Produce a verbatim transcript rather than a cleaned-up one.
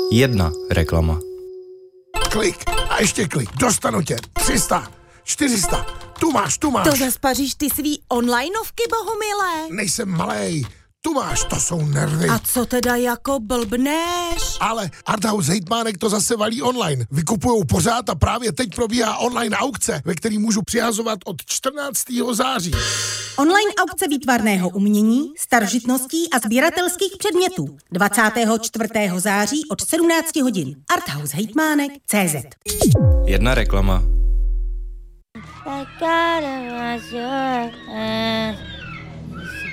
Jedna reklama. Klik a ještě klik. Dostanu tě. tři sta, čtyři sta. Tu máš, tu máš. To zaspaříš ty svý onlineovky, Bohumile. Nejsem malej. Tu máš, to jsou nervy. A co teda jako blbneš? Ale Arthouse hejtmánek to zase valí online. Vykupujou pořád a právě teď probíhá online aukce, ve který můžu přihazovat od čtrnáctého září. Online aukce výtvarného umění, starožitností a sběratelských předmětů. dvacátého čtvrtého září od sedmnáct hodin. Arthouse hejtmánek tečka cé zet. Jedna reklama. I got it,